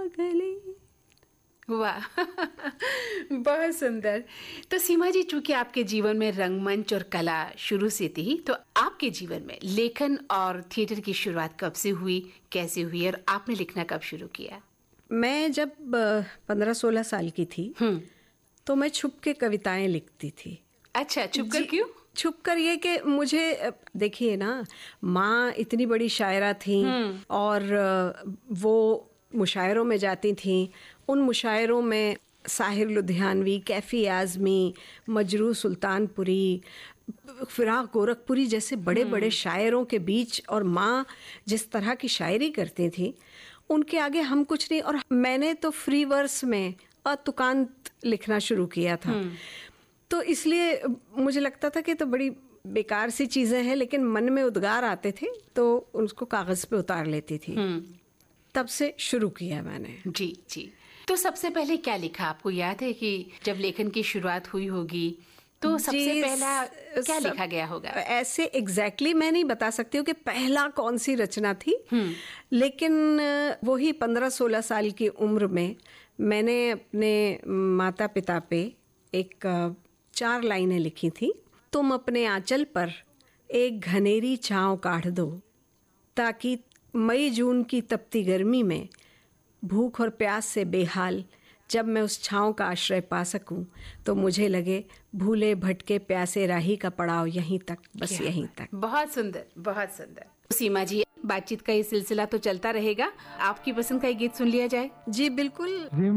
गले। वाह बहुत सुंदर। तो सीमा जी, चूंकि आपके जीवन में रंगमंच और कला शुरू से थी, तो आपके जीवन में लेखन और थिएटर की शुरुआत कब से हुई, कैसे हुई और आपने लिखना कब शुरू किया? मैं जब 15-16 साल की थी तो मैं छुप के कविताएं लिखती थी। अच्छा, छुप कर क्यों? छुप कर ये कि मुझे, देखिए ना, माँ इतनी बड़ी शायरा थी और वो मुशायरों में जाती थीं। उन मुशायरों में साहिर लुधियानवी, कैफी आज़मी, मजरू सुल्तानपुरी, फिराक गोरखपुरी जैसे बड़े बड़े शायरों के बीच, और माँ जिस तरह की शायरी करती थी उनके आगे हम कुछ नहीं। और मैंने तो फ्री वर्स में अतुकांत लिखना शुरू किया था। तो इसलिए मुझे लगता था कि तो बड़ी बेकार सी चीज़ें हैं, लेकिन मन में उद्गार आते थे तो उसको कागज़ पे उतार लेती थी। तब से शुरू किया मैंने। जी जी। तो सबसे पहले क्या लिखा? आपको याद है कि जब लेखन की शुरुआत हुई होगी तो सबसे पहला क्या लिखा गया होगा? ऐसे एग्जैक्टली मैं नहीं बता सकती हूँ कि पहला कौन सी रचना थी, लेकिन वही 15-16 साल की उम्र में मैंने अपने माता पिता पे एक 4 लाइनें लिखी थी। तुम अपने आंचल पर एक घनेरी छांव काढ़ दो, ताकि मई जून की तपती गर्मी में भूख और प्यास से बेहाल जब मैं उस छांव का आश्रय पा सकूं, तो मुझे लगे भूले भटके प्यासे राही का पड़ाव यहीं तक, बस यहीं तक। बहुत सुंदर, बहुत सुंदर। सीमा जी, बातचीत का ये सिलसिला तो चलता रहेगा। आपकी पसंद का एक गीत सुन लिया जाए। जी बिल्कुल।